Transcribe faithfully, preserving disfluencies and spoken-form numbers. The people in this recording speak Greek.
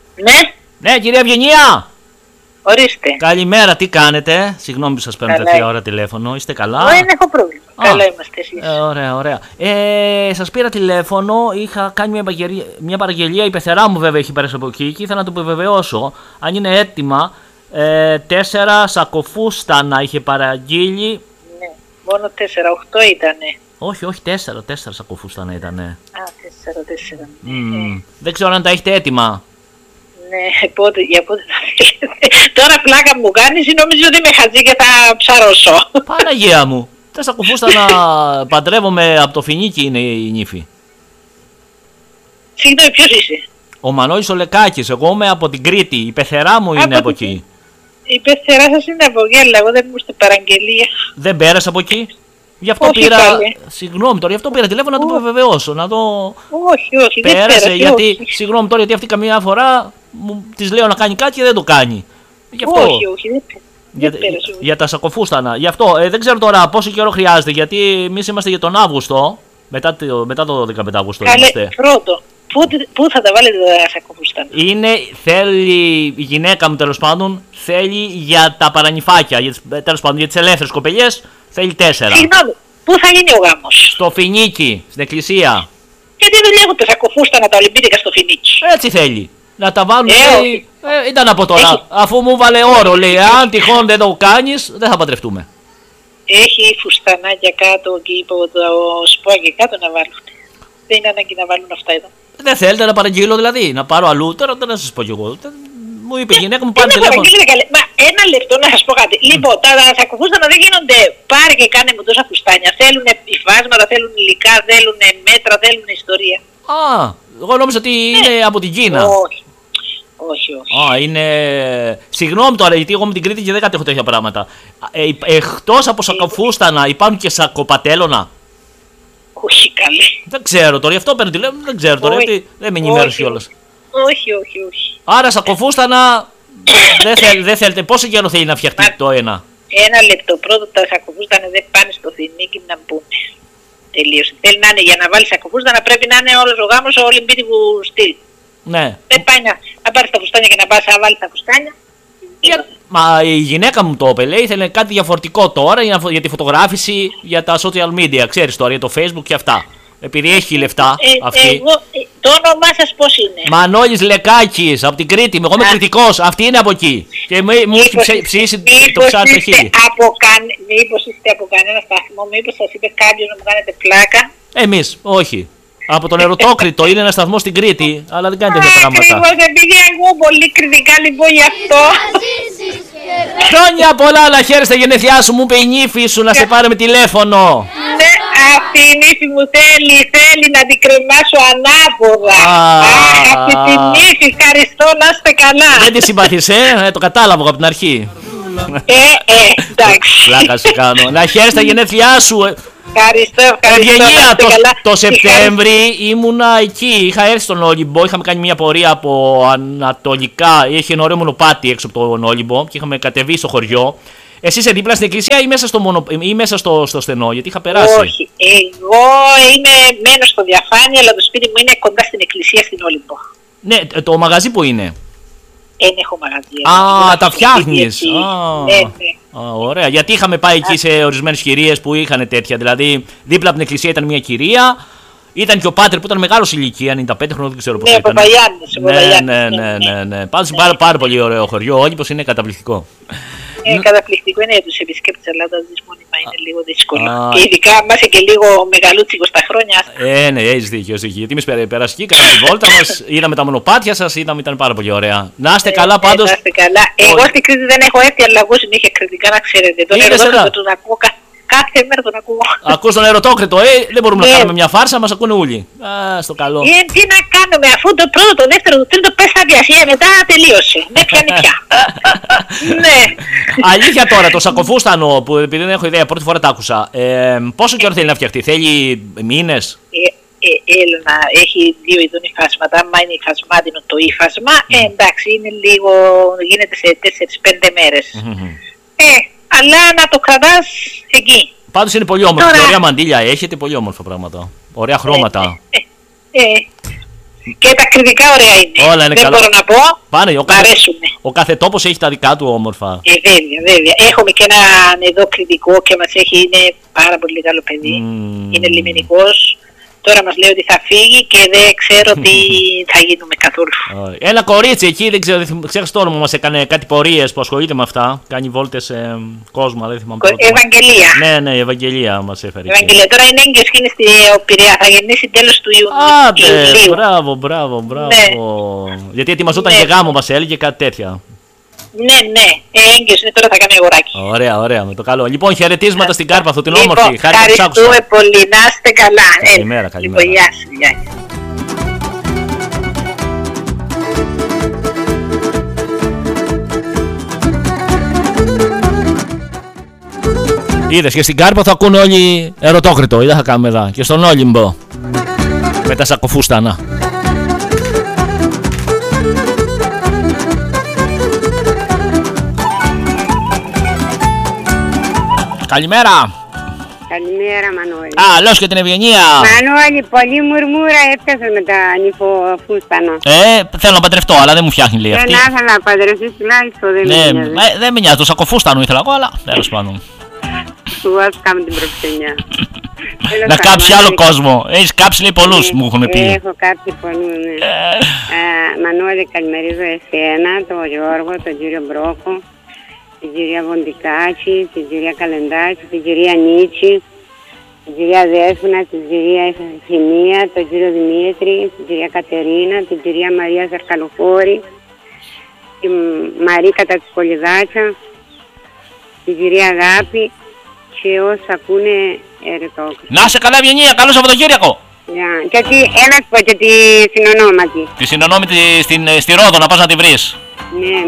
Ναι. Ναι, κυρία Ευγενία. Ορίστε. Καλημέρα, τι κάνετε? Συγγνώμη που σας παίρνω τέτοια ώρα τηλέφωνο. Είστε καλά? Δεν έχω πρόβλημα. Α, καλά είμαστε εσείς. Ε, ωραία, ωραία. Ε, σας πήρα τηλέφωνο, είχα κάνει μια, παραγγελία, μια παραγγελία. Η πεθερά μου βέβαια έχει πέρασει από εκεί και ήθελα να το επιβεβαιώσω. Αν είναι έτοιμα, ε, τέσσερα σακοφούστανα είχε παραγγείλει. Ναι, μόνο τέσσερα, οκτώ ήτανε. Όχι, όχι, τέσσερα, τέσσερα σακοφούστανα ήτανε. Α, τέσσερα, τέσσερα. Mm. Ε. Δεν ξέρω αν τα έχετε έτοιμα. Ναι, πότε, για πότε θα θέλετε. Τώρα πλάκα μου κάνεις ή νομίζω ότι είμαι χαζή και θα ψαρώσω. Παναγία μου. Τα σακοφούστανα παντρεύομαι από το Φινίκι είναι η νύφη. Συγγνώμη, ποιος είσαι? Ο Μανώλης ο Λεκάκης, εγώ είμαι από την Κρήτη, η πεθερά μου είναι από, από εκεί. Η πεθερά σας είναι από εκεί, αλλά εγώ δεν ήμουν στην παραγγελία. Δεν πέρασε από εκεί. Γι' αυτό όχι, πήρα. Καλή. Συγγνώμη τώρα, γι' αυτό πήρα τηλέφωνο να το επιβεβαιώσω. Να το. Όχι, όχι, πέρασε, δεν πέρασε. Γιατί, όχι. συγγνώμη τώρα, γιατί αυτή καμιά φορά τη λέω να κάνει κάτι και δεν το κάνει. Γι' αυτό. Όχι, όχι, δεν πέρασε. Για, δεν πέρασε, για τα σακοφούστανα. Γι' αυτό ε, δεν ξέρω τώρα πόσο καιρό χρειάζεται. Γιατί εμεί είμαστε για τον Αύγουστο. Μετά το, μετά το δεκαπέντε Αυγούστου. Καλέ, πρώτο. Πού, πού θα τα βάλετε τα σακοφούστανα? Είναι, θέλει, η γυναίκα μου τέλος πάντων, θέλει για τα παρανυφάκια, για τις, τέλος πάντων για τις ελεύθερες κοπελιές, θέλει τέσσερα. Συγγνώμη, πού θα γίνει ο γάμος? Στο Φινίκι, στην εκκλησία. Γιατί δεν λέγονται σακοφούστανα τα Ολυμπίτικα στο Φινίκι? Έτσι θέλει. Να τα βάλουν, ε, λέει, ε, ήταν από τώρα, έχει, αφού μου βάλε όρο, λέει, αν τυχόν δεν το κάνεις, δεν θα παντρευτούμε. Έχει φουστανάκια κάτω και είπε το σπόγγι κάτω να βάλουν. Δεν είναι ανάγκη να βάλουν αυτά εδώ. Δεν θέλετε να παραγγείλω δηλαδή, να πάρω αλλού, τώρα δεν θα σας πω κι εγώ. Μου είπε η γυναίκα μου πάρει τηλέφωνο. Μα ένα λεπτό να σας πω κάτι. Λοιπόν, τα σακοφούστανα δεν γίνονται πάρε και κάνε μου τόσα φουστάνια. Θέλουν υφάσματα, θέλουν υλικά, θέλουν μέτρα, θέλουν ιστορία. Α, εγώ νόμιζα ότι ναι. είναι από την Κίνα. Όχι. Όχι, όχι. Α, είναι. Συγγνώμη τώρα, γιατί εγώ με την Κρήτη και δεν κατέχω τέτοια πράγματα. Ε, εκτός από σακοφούστανα υπάρχουν και σακοπατέλωνα. Όχι, καλή. Δεν ξέρω τώρα, γι' αυτό παίρνω τηλέφωνο, δεν ξέρω τώρα, γιατί δεν με ενημέρωσε κιόλας. Όχι, όχι, όχι. Άρα σακοφούστανα δεν θέλ, δε θέλετε. Πόσο καιρό θέλει να φτιαχτεί Μα, το ένα? Ένα λεπτό. Πρώτο τα σακοφούστανα δεν πάνε στο Φινίκι να μπουν. Τελείωσε. Θέλει να είναι για να βάλει σακοφούστανα πρέπει να είναι όλος ο γάμος ο Ολυμπίτικου στυλ. Ναι. Δεν πάει να, να πάρει τα φουστάνια και να πας να βάλει τα φουστάνια. Για... Μα η γυναίκα μου το είπε, λέει, ήθελε κάτι διαφορετικό τώρα για, για τη φωτογράφηση, για τα social media, ξέρεις τώρα, για το Facebook και αυτά. Επειδή έχει λεφτά ε, αυτή. Εγώ, ε, το όνομά σας πώς είναι? Μανώλης Λεκάκης, από την Κρήτη. Εγώ είμαι κριτικός, αυτή είναι από εκεί. Και μου, μου έχει ψ, ψήσει το ψάρι στο χείλη. Μήπως είστε από κανένα σταθμό, μήπως σας είπε κάποιος να μου κάνετε πλάκα? Εμείς, όχι. Από τον Ερωτόκριτο, είναι ένα σταθμό στην Κρήτη, αλλά δεν κάνει τέτοια πράγματα. Ακριβώς, επειδή εγώ πολύ κριτικά λοιπόν γι' αυτό. Χρόνια πολλά να χαίρεσαι τα γενέθλιά σου, μου είπε η νύφη σου να σε πάρει με τηλέφωνο. Ναι, αυτή η νύφη μου θέλει, θέλει να την κρεμάσω ανάποδα. Αυτή τη νύφη, ευχαριστώ, να είστε καλά. Δεν τη συμπαθείς, ε, το κατάλαβα από την αρχή. Ε, ε, εντάξει. Πλάκα σε κάνω. Να χαίρεσαι τα γενέθλιά σου. Ευχαριστώ, ευχαριστώ. Ευγενία, το, το Σεπτέμβρη ήμουνα εκεί. Είχα έρθει στον Όλυμπο. Είχαμε κάνει μια πορεία από ανατολικά. Είχε ένα ωραίο μονοπάτι έξω από τον Όλυμπο και είχαμε κατεβεί στο χωριό. Εσύ είσαι δίπλα στην εκκλησία ή μέσα στο, μονο... ή μέσα στο, στο στενό? Γιατί είχα περάσει. Όχι. Εγώ είμαι μένω στο Διαφάνεια, αλλά το σπίτι μου είναι κοντά στην εκκλησία στην Όλυμπο. Ναι, το μαγαζί που είναι? Δεν έχω μαγαζί. Α, τα φτιάχνεις. Ναι, ναι. Α, ωραία. Γιατί είχαμε πάει εκεί σε ορισμένες κυρίες που είχαν τέτοια. Δηλαδή, δίπλα από την εκκλησία ήταν μια κυρία. Ήταν και ο πάτερ που ήταν μεγάλος ηλικία, ενενήντα πέντε χρόνων, δεν ξέρω πώς ναι, ήταν. Ναι, ναι, ναι, ναι, ναι. Πάντως πάρα, πάρα πολύ ωραίο χωριό. Ο Όλυμπος είναι καταπληκτικό. Ε, καταπληκτικό είναι για τους επισκέπτες, αλλά όταν ζεις μόνιμα είναι λίγο δύσκολο. Α, και ειδικά άμα είσαι και λίγο μεγαλούτσικο στα χρόνια. Ε, ναι, έχεις δίκιο, έχεις δίκιο. Γιατί εμείς περασικοί, κάναμε τη βόλτα μας, είδαμε τα μονοπάτια σας, είδαμε, ήταν πάρα πολύ ωραία. Να είστε καλά πάντως. Να είστε καλά. Εγώ στην Κρήτη δεν έχω έρθει, αλλά εγώ συνέχεια κριτικά να ξέρετε. Τον Ερωτόκριτο τον ακούω κάθε μέρα, τον ακούω. Ακούς τον Ερωτόκριτο, ε, δεν μπορούμε να κάνουμε μια φάρσα, μας ακούνε όλοι. Α, στο καλό. Ε, τι να κάνουμε, αφού το πρώτο, το δεύτερο, το τρίτο πες στα διασία, μετά τελείωσε. Δεν πιάνει πια. Ναι. Αλήθεια τώρα, το σακοφούστανο που επειδή δεν έχω ιδέα, πρώτη φορά το άκουσα. Ε, πόσο καιρό θέλει να φτιαχτεί, θέλει μήνες? Ε, ε, Έλληνα, έχει δύο ειδών υφάσματα. Άμα είναι υφασμάτινο το ύφασμα, mm. ε, εντάξει, είναι λίγο, γίνεται σε τέσσερις πέντε μέρες. Mm-hmm. Ε, αλλά να το κρατάς εκεί. Πάντως είναι πολύ όμορφο. Τώρα... Ωραία μαντήλια έχετε, πολύ όμορφα πράγματα. Ωραία χρώματα. Ε, ε, ε. Και τα κριτικά ωραία είναι. Όλα είναι Δεν καλά. μπορώ να πω. Πάνε, ο, κάθε, αρέσουν. ο κάθε τόπος έχει τα δικά του όμορφα. Ε, βέβαια, βέβαια. Έχουμε και έναν εδώ κριτικό και μας έχει, είναι πάρα πολύ καλό παιδί. Mm. Είναι λιμενικός. Τώρα μας λέει ότι θα φύγει και δεν ξέρω τι θα γίνουμε καθόλου. Ένα κορίτσι εκεί, δεν ξέρω, ξέχασα το όνομα, μας έκανε κάτι πορείες που ασχολείται με αυτά. Κάνει βόλτες σε κόσμο, δεν θυμάμαι. Κο- Ευαγγελία. Ναι, ναι, η Ευαγγελία μας έφερε. Ευαγγελία. Τώρα είναι έγκυος και είναι στη Πειραιά. Θα γεννήσει τέλος του Άντε, Ιουλίου. μπράβο, μπράβο, μπράβο. Ναι. Γιατί ετοιμαζόταν Ναι. και γάμο, μας έλεγε κάτι τέτοια. Ναι, ναι. Ε, έγκυος είναι, τώρα θα κάνει αγοράκι. Ωραία, ωραία, με το καλό. Λοιπόν, χαιρετίσματα στην Κάρπαθο, την Λοιπόν, όμορφη. Χάρη που σ' άκουσα. ευχαριστούμε πολύ. Να είστε καλά. Καλημέρα, Ε, καλημέρα. Λοιπόν, γεια σου, γεια σου. Είδες και στην Κάρπαθο ακούνε όλοι ερωτόκριτο. Είδα θα κάνουμε εδώ. Και στον Όλυμπο. Με τα σακοφούστανα. Καλημέρα. Καλημέρα, Μανώλη. Α, αλλιώς και την Ευγενία. Μανώλη, πολύ μουρμούρα έπιασε με τα νυφοφούστανα. Ε, θέλω να παντρευτώ, αλλά δεν μου φτιάχνει λέει Δεν αυτή. ήθελα να παντρευτείς τουλάχιστον, δεν Ναι, με νοιάζει. ε, δεν με νοιάζει, το σακοφούστανο ήθελα εγώ, αλλά τέλος πάντων. Σου ας κάνουμε την προξενιά. Τέλος Να πάντων, κάψει άλλο Μανώλη, κόσμο. Έχεις κάψει λέει πολλούς, ε, μου έχουν πει. Έχω κάψει πολλούς, ναι. Ε, Ε, Μανώλη, καλημερίζω εσένα, τον Γιώργο, τον κύριο Μπρόκο, την κυρία Βοντικάκη, την κυρία Καλεντάκη, την κυρία Νίτσι, την κυρία Δέσποινα, την κυρία Ευθυμία, τον κύριο Δημήτρη, την κυρία Κατερίνα, την κυρία Μαρία Ζαρκαλοφόρη, την Μαρίκα Τατσικολιδάτσα, την κυρία Αγάπη και όσοι ακούνε ερωτόκριση. Να σε καλά Ευγενία, καλό Σαββατοκύριακο. Και τι, ένα σου πω και τη συνονόματι. Τη συνονόμητη στην, στη Ρόδο να πας να τη βρεις. Ναι,